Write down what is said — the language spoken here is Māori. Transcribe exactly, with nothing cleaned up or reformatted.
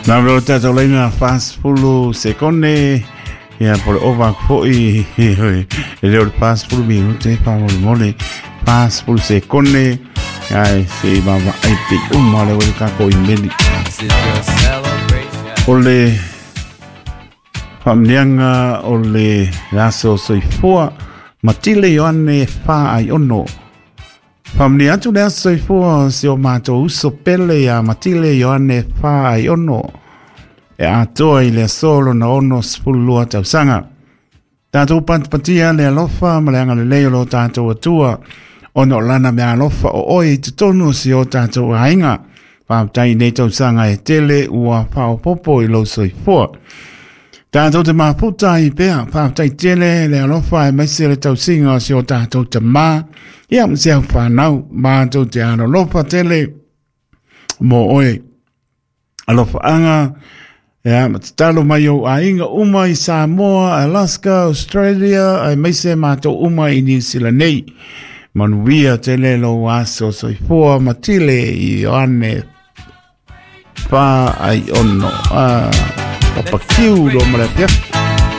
Na vero tato leina fast fulu seconde ya por over foi e le fast fulu minute pa mo mole fast fulu seconde ai se baba ai pe un mole wel ka ko imeli ole famlianga ole laso soifua matile yoane fa ai ono famlia tu le soifua se o mato uso pele ya matile yoane fa ai ono e ato ile solo na ono spulu ata sanga tato pat patia le alofa malanga le le lo tato atua ono lana me alofa o oi tonu si o tato ainga pa tai nei tau sanga e tele ua pa o popo i lo soifua tato te maputa i pea pa tai tele le alofa e maise le tau singa si o tato te ma ia mse au whanau ma tau te ano lofa tele mo oi alofa anga ya matalo mai o ainga uma i Samoa, Alaska, Australia, ai mai se mato uma i New Zealand nei. Manuia te lelo aso soifua matile i ane pa ai ono. Ah, papa kiu lo mara pia.